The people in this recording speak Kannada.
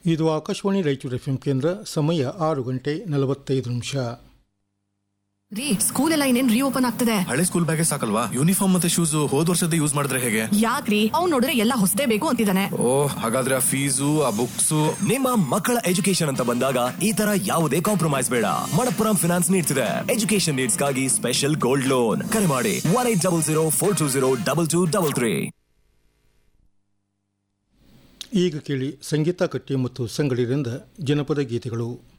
ಇದು ಆಕಾಶವಾಣಿ ರಾಯಚೂರು ಎಫ್ಎಂ ಕೇಂದ್ರ. ಸಮಯ 6:45. ರೀ, ಸ್ಕೂಲ್ ಎಲ್ಲ ಇನ್ನೇನ್ ರೀಓಪನ್ ಆಗ್ತದೆ. ಹಳೆ ಸ್ಕೂಲ್ ಬ್ಯಾಗೇ ಸಾಕಲ್ವಾ? ಯೂನಿಫಾರ್ಮ್ ಮತ್ತೆ ಶೂಸ್ ಹೋದ್ ವರ್ಷದ ಯೂಸ್ ಮಾಡಿದ್ರೆ ಹೇಗೆ? ಯಾಕ್ರಿ, ಅವ್ನು ನೋಡಿದ್ರೆ ಎಲ್ಲ ಹೊಸದೇ ಬೇಕು ಅಂತಿದ್ದಾನೆ. ಹಾಗಾದ್ರೆ ಆ ಫೀಸು, ಆ ಬುಕ್ಸ್. ನಿಮ್ಮ ಮಕ್ಕಳ ಎಜುಕೇಶನ್ ಅಂತ ಬಂದಾಗ ಈ ತರ ಯಾವುದೇ ಕಾಂಪ್ರಮೈಸ್ ಬೇಡ. ಮಣಪ್ಪುರಂ ಫಿನಾನ್ಸ್ ನೀಡ್ತಿದೆ ಎಜುಕೇಶನ್ ನೀಡ್ಸ್ ಗಾಗಿ ಸ್ಪೆಷಲ್ ಗೋಲ್ಡ್ ಲೋನ್. ಕರೆ ಮಾಡಿ 1800420223. ಈಗ ಕೇಳಿ ಸಂಗೀತ ಕಟ್ಟಿ ಮತ್ತು ಸಂಗಡಿರಿಂದ ಜನಪದ ಗೀತೆಗಳು.